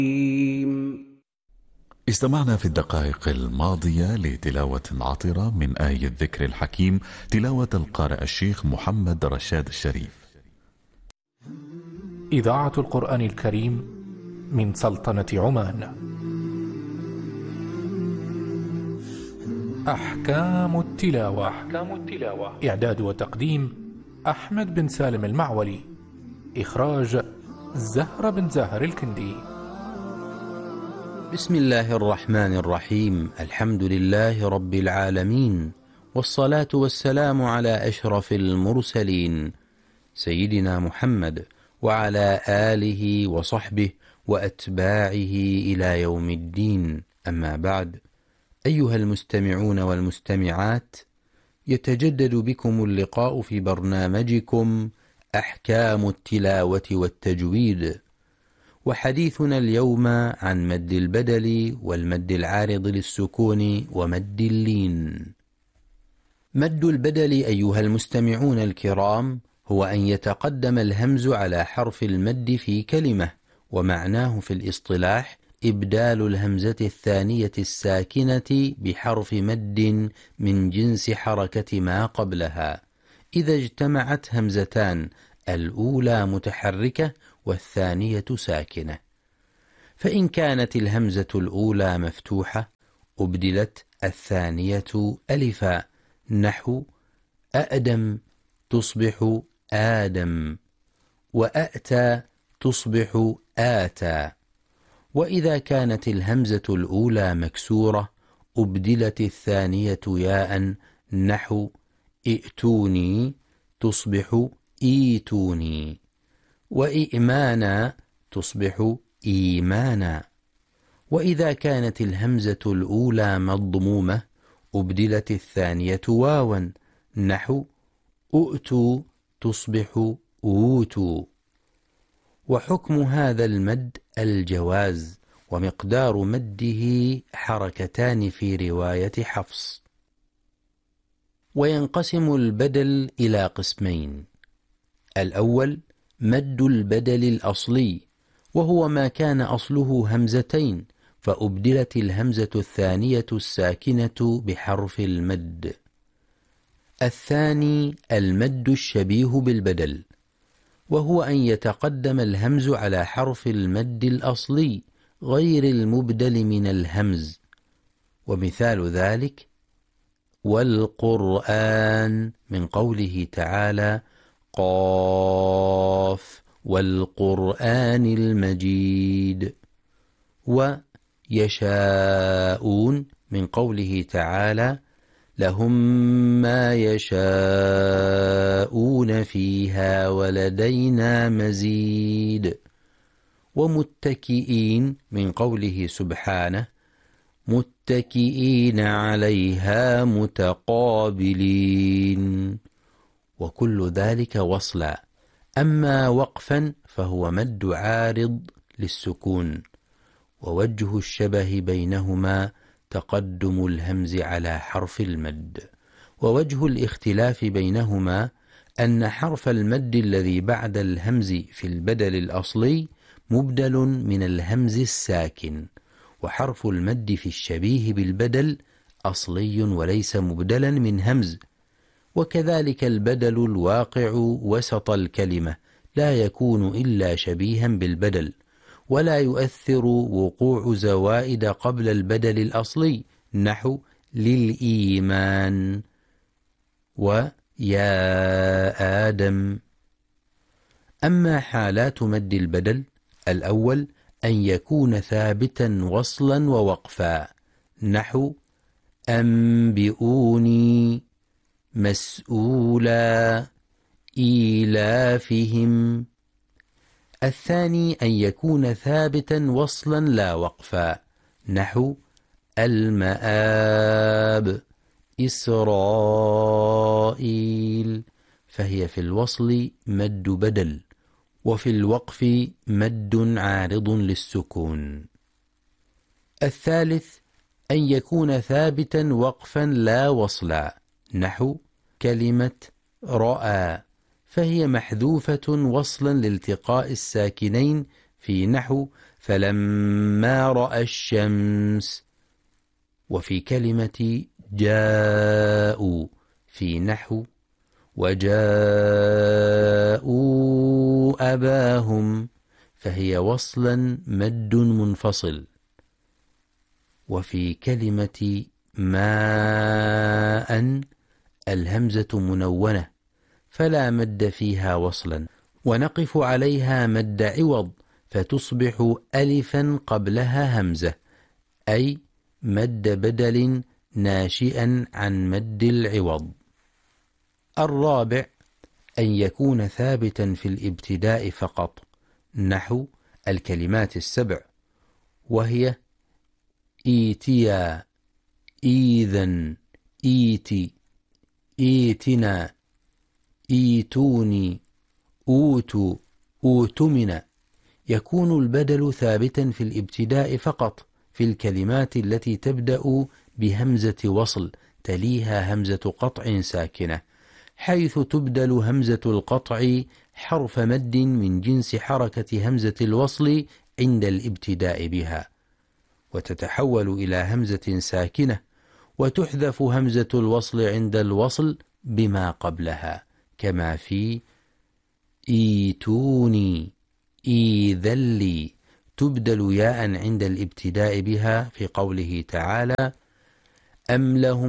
استمعنا في الدقائق الماضية لتلاوة عطرة من آية الذكر الحكيم، تلاوة القارئ الشيخ محمد رشاد الشريف. إذاعة القرآن الكريم من سلطنة عمان. أحكام التلاوة. إعداد وتقديم أحمد بن سالم المعولي. إخراج زهرة بن زاهر الكندي. بسم الله الرحمن الرحيم. الحمد لله رب العالمين، والصلاة والسلام على أشرف المرسلين سيدنا محمد وعلى آله وصحبه وأتباعه إلى يوم الدين. أما بعد، أيها المستمعون والمستمعات، يتجدد بكم اللقاء في برنامجكم أحكام التلاوة والتجويد، وحديثنا اليوم عن مد البدل والمد العارض للسكون ومد اللين. مد البدل أيها المستمعون الكرام هو أن يتقدم الهمز على حرف المد في كلمة، ومعناه في الاصطلاح إبدال الهمزة الثانية الساكنة بحرف مد من جنس حركة ما قبلها، إذا اجتمعت همزتان، الأولى متحركة والثانية ساكنة. فإن كانت الهمزة الأولى مفتوحة أبدلت الثانية ألفا، نحو أأدم تصبح آدم، وأأتى تصبح آتى. وإذا كانت الهمزة الأولى مكسورة أبدلت الثانية ياء، نحو ائتوني تصبح إيتوني، وإئمانا تصبح إيمانا. وإذا كانت الهمزة الأولى مضمومة أبدلت الثانية واوا، نحو أؤتوا تصبح أوتوا. وحكم هذا المد الجواز، ومقدار مده حركتان في رواية حفص. وينقسم البدل إلى قسمين: الأول مد البدل الأصلي، وهو ما كان أصله همزتين فأبدلت الهمزة الثانية الساكنة بحرف المد. الثاني المد الشبيه بالبدل، وهو أن يتقدم الهمز على حرف المد الأصلي غير المبدل من الهمز، ومثال ذلك والقرآن من قوله تعالى قاف والقرآن المجيد، ويشاءون من قوله تعالى لهم ما يشاءون فيها ولدينا مزيد، ومتكئين من قوله سبحانه متكئين عليها متقابلين، وكل ذلك وصلا. أما وقفا فهو مد عارض للسكون، ووجه الشبه بينهما تقدم الهمز على حرف المد، ووجه الاختلاف بينهما أن حرف المد الذي بعد الهمز في البدل الأصلي مبدل من الهمز الساكن، وحرف المد في الشبيه بالبدل أصلي وليس مبدلا من همز. وكذلك البدل الواقع وسط الكلمة لا يكون إلا شبيها بالبدل، ولا يؤثر وقوع زوائد قبل البدل الأصلي، نحو للإيمان ويا آدم. أما حالات مد البدل: الأول أن يكون ثابتا وصلا ووقفا، نحو أنبئوني مسؤولا إيلافهم. الثاني أن يكون ثابتا وصلا لا وقفا، نحو المآب إسرائيل، فهي في الوصل مد بدل، وفي الوقف مد عارض للسكون. الثالث أن يكون ثابتا وقفا لا وصلا، نحو كلمة رأى، فهي محذوفة وصلا لالتقاء الساكنين في نحو فلما رأى الشمس. وفي كلمة جاءوا في نحو وجاءوا أباهم، فهي وصلا مد منفصل. وفي كلمة ماء الهمزة منونة فلا مد فيها وصلا، ونقف عليها مد عوض فتصبح ألفا قبلها همزة، أي مد بدل ناشئا عن مد العوض. الرابع أن يكون ثابتا في الابتداء فقط، نحو الكلمات السبع، وهي إيتيا، إيذا، إيتي، إيتنا، إيتوني، أوتوا، أوتمنا. يكون البدل ثابتا في الابتداء فقط في الكلمات التي تبدأ بهمزة وصل تليها همزة قطع ساكنة، حيث تبدل همزة القطع حرف مد من جنس حركة همزة الوصل عند الابتداء بها، وتتحول إلى همزة ساكنة، وتحذف همزة الوصل عند الوصل بما قبلها، كما في إيتوني، إيذلي، تبدل ياء عند الابتداء بها في قوله تعالى: أم لهم